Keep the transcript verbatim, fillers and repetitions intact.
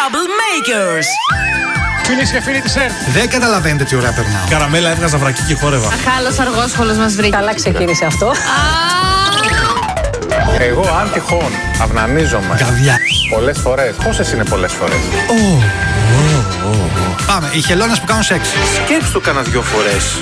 Troublemakers. Φίλες και φίλοι της ΕΡΤ. Δεν καταλαβαίνετε τι ωραία περνάω. Καραμέλα, έβγαζα βρακί και χόρευα. Χάλος αργόσχολος μας βρήκε. Καλά ξεκίνησε αυτό. Εγώ αν τυχόν αυνανίζομαι Καβιά. πολλές φορές. Πόσες είναι πολλές φορές? Πάμε, οι χελώνες που κάνουν σεξ. Σκέψου το κάνα δυο φορές.